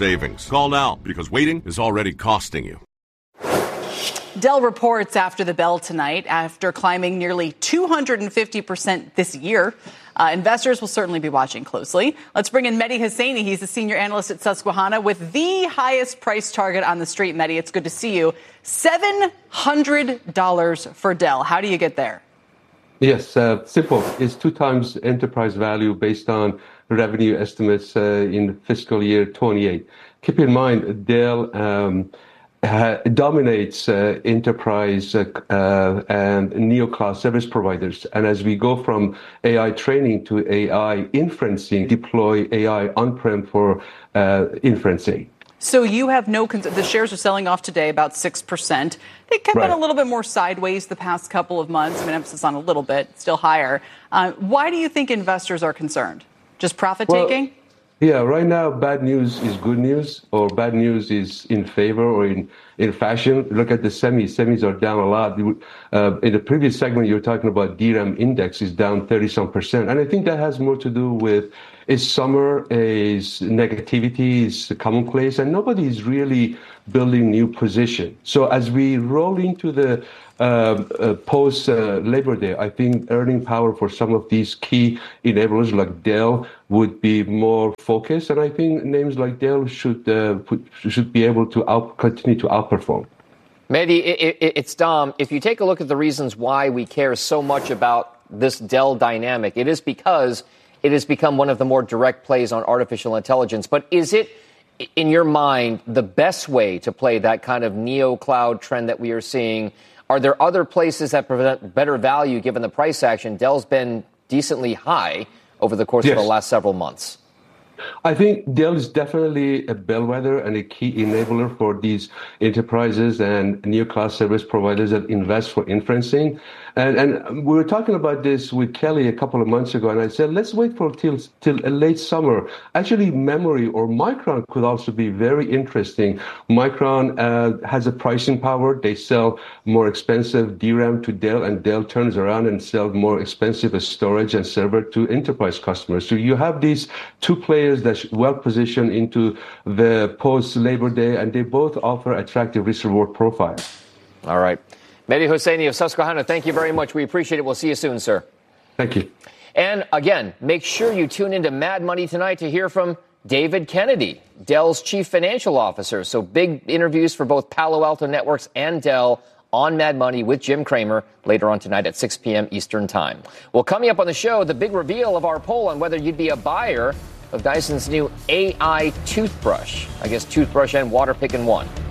savings. Call now because waiting is already costing you. Dell reports after the bell tonight, after climbing nearly 250% this year. Investors will certainly be watching closely. Let's bring in Mehdi Hosseini. He's a senior analyst at Susquehanna with the highest price target on the street. Mehdi, it's good to see you. $700 for Dell. How do you get there? Yes, simple. It's 2 times enterprise value based on revenue estimates in fiscal year 28. Keep in mind, Dell dominates enterprise and neo-cloud service providers. And as we go from AI training to AI inferencing, deploy AI on-prem for inferencing. So you have no concern. The shares are selling off today about 6%. They kept on a little bit more sideways the past couple of months. I mean, emphasis on a little bit, still higher. Why do you think investors are concerned? Just profit taking? Yeah, right now, bad news is good news, or bad news is in favor or in fashion. Look at the semis. Semis are down a lot. In the previous segment, you were talking about DRAM index is down 30-some%. And I think that has more to do with is summer, is negativity, is commonplace, and nobody is really building new position. So as we roll into the post Labor Day, I think earning power for some of these key enablers like Dell would be more focused, and I think names like Dell should be able to continue to outperform. Mehdi, it's Dom. If you take a look at the reasons why we care so much about this Dell dynamic, it is because it has become one of the more direct plays on artificial intelligence. But is it, in your mind, the best way to play that kind of neo-cloud trend that we are seeing? Are there other places that present better value given the price action? Dell's been decently high over the course of the last several months. I think Dell is definitely a bellwether and a key enabler for these enterprises and neo-cloud service providers that invest for inferencing. And we were talking about this with Kelly a couple of months ago, and I said, let's wait for till late summer. Actually, memory or Micron could also be very interesting. Micron has a pricing power. They sell more expensive DRAM to Dell, and Dell turns around and sells more expensive storage and server to enterprise customers. So you have these two players that's well positioned into the post-Labor Day, and they both offer attractive risk-reward profile. All right. Mehdi Hosseini of Susquehanna, thank you very much. We appreciate it. We'll see you soon, sir. Thank you. And again, make sure you tune into Mad Money tonight to hear from David Kennedy, Dell's chief financial officer. So big interviews for both Palo Alto Networks and Dell on Mad Money with Jim Cramer later on tonight at 6 p.m. Eastern Time. Well, coming up on the show, the big reveal of our poll on whether you'd be a buyer of Dyson's new AI toothbrush. I guess toothbrush and water pick in one.